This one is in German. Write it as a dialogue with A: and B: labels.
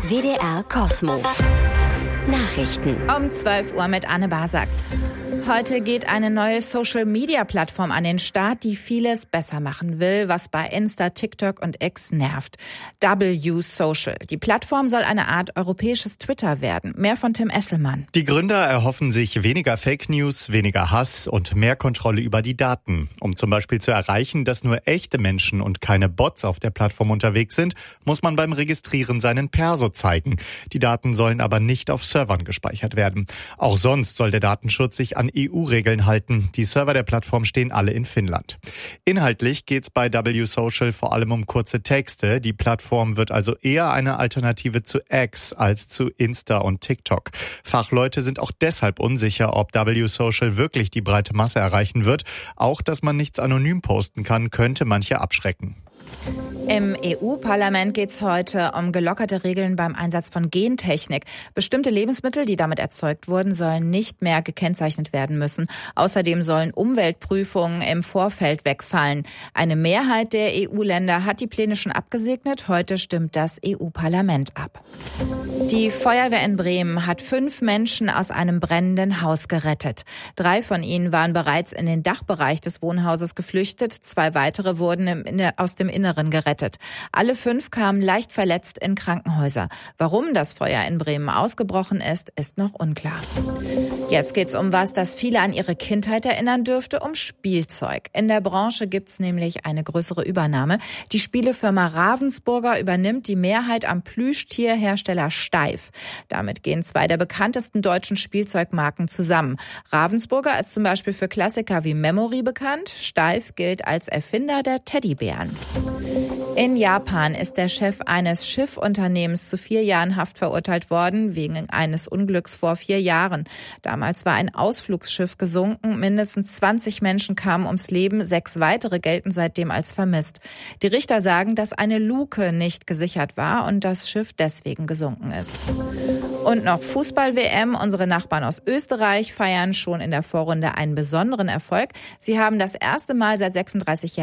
A: WDR Kosmo. Nachrichten.
B: Um 12 Uhr mit Anne Basak. Heute geht eine neue Social-Media-Plattform an den Start, die vieles besser machen will, was bei Insta, TikTok und X nervt. W Social. Die Plattform soll eine Art europäisches Twitter werden. Mehr von Tim Esselmann.
C: Die Gründer erhoffen sich weniger Fake News, weniger Hass und mehr Kontrolle über die Daten. Um zum Beispiel zu erreichen, dass nur echte Menschen und keine Bots auf der Plattform unterwegs sind, muss man beim Registrieren seinen Perso zeigen. Die Daten sollen aber nicht auf Servern gespeichert werden. Auch sonst soll der Datenschutz sich an EU-Regeln halten. Die Server der Plattform stehen alle in Finnland. Inhaltlich geht's bei W Social vor allem um kurze Texte. Die Plattform wird also eher eine Alternative zu X als zu Insta und TikTok. Fachleute sind auch deshalb unsicher, ob W Social wirklich die breite Masse erreichen wird. Auch, dass man nichts anonym posten kann, könnte manche abschrecken.
B: Im EU-Parlament geht es heute um gelockerte Regeln beim Einsatz von Gentechnik. Bestimmte Lebensmittel, die damit erzeugt wurden, sollen nicht mehr gekennzeichnet werden müssen. Außerdem sollen Umweltprüfungen im Vorfeld wegfallen. Eine Mehrheit der EU-Länder hat die Pläne schon abgesegnet. Heute stimmt das EU-Parlament ab. Die Feuerwehr in Bremen hat 5 Menschen aus einem brennenden Haus gerettet. 3 von ihnen waren bereits in den Dachbereich des Wohnhauses geflüchtet. 2 weitere wurden aus dem Inneren gerettet. Alle 5 kamen leicht verletzt in Krankenhäuser. Warum das Feuer in Bremen ausgebrochen ist, ist noch unklar. Jetzt geht's um was, das viele an ihre Kindheit erinnern dürfte, um Spielzeug. In der Branche gibt's nämlich eine größere Übernahme. Die Spielefirma Ravensburger übernimmt die Mehrheit am Plüschtierhersteller Steiff. Damit gehen 2 der bekanntesten deutschen Spielzeugmarken zusammen. Ravensburger ist zum Beispiel für Klassiker wie Memory bekannt. Steiff gilt als Erfinder der Teddybären. In Japan ist der Chef eines Schiffunternehmens zu 4 Jahren Haft verurteilt worden, wegen eines Unglücks vor 4 Jahren. Damals war ein Ausflugsschiff gesunken, mindestens 20 Menschen kamen ums Leben, 6 weitere gelten seitdem als vermisst. Die Richter sagen, dass eine Luke nicht gesichert war und das Schiff deswegen gesunken ist. Und noch Fußball-WM. Unsere Nachbarn aus Österreich feiern schon in der Vorrunde einen besonderen Erfolg. Sie haben das erste Mal seit 36 Jahren